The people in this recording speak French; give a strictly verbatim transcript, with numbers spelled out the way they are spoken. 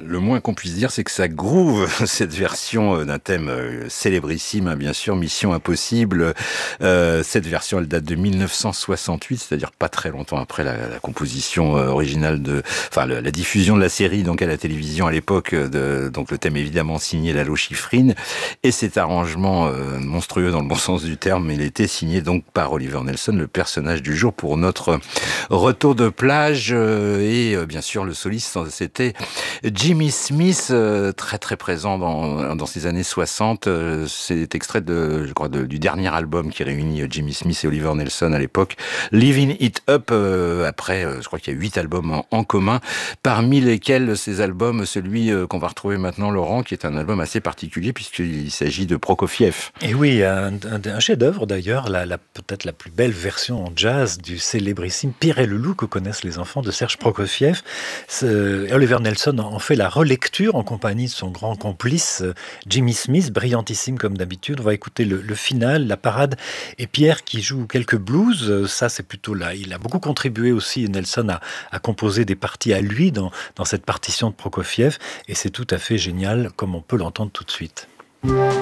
le moins qu'on puisse dire, c'est que ça groove, cette version d'un thème célébrissime, hein, bien sûr, Mission Impossible. Euh, cette version, elle date de mille neuf cent soixante-huit, c'est-à-dire pas très longtemps après la, la composition originale de, enfin, la, la diffusion de la série, donc à la télévision à l'époque. De, donc le thème évidemment signé Lalo Schifrin, et cet arrangement euh, monstrueux dans le bon sens du terme, il était signé donc par Oliver Nelson, le personnage du jour pour notre retour de plage. Euh, et euh, bien sûr, le soliste, c'était Jimmy Smith, euh, très très présent dans, dans ces années soixante. Euh, c'est extrait de, je crois, de, du dernier album qui réunit Jimmy Smith et Oliver Nelson à l'époque, Living It Up. Euh, après, euh, je crois qu'il y a huit albums en, en commun, parmi lesquels ces albums, celui euh, qu'on va retrouver maintenant, Laurent, qui est un album assez particulier puisqu'il s'agit de Prokofiev. Et oui, un, un, un chef-d'œuvre d'ailleurs, la, la, peut-être la plus belle version en jazz du célébrissime Pierre et le loup que connaissent les enfants de Serge Prokofiev. Ce, Oliver Nelson en fait la relecture en compagnie de son grand complice Jimmy Smith, brillantissime comme d'habitude. On va écouter le, le final, la parade, et Pierre qui joue quelques blues. Ça, c'est plutôt là. Il a beaucoup contribué aussi, Nelson, à, à composer des parties à lui dans, dans cette partition de Prokofiev, et c'est tout à fait génial, comme on peut l'entendre tout de suite.